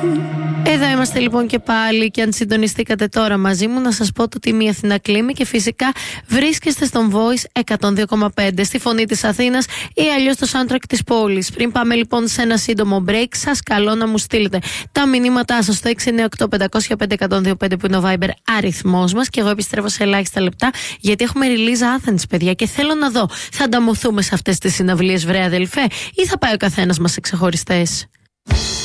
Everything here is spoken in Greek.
Εδώ είμαστε λοιπόν και πάλι, και αν συντονιστήκατε τώρα μαζί μου, να σας πω το τι η Αθηνά Κλίμη, και φυσικά βρίσκεστε στον Voice 102,5 στη φωνή της Αθήνας ή αλλιώς το soundtrack της πόλης. Πριν πάμε λοιπόν σε ένα σύντομο break, σας καλώ να μου στείλετε τα μηνύματά σας στο 698-500-5125 που είναι ο Viber αριθμός μας, και εγώ επιστρέφω σε ελάχιστα λεπτά, γιατί έχουμε release Athens, παιδιά, και θέλω να δω, θα ανταμωθούμε σε αυτές τις συναυλίες, βρε αδελφέ, ή θα πάει ο καθένας μας σε ξεχωριστές?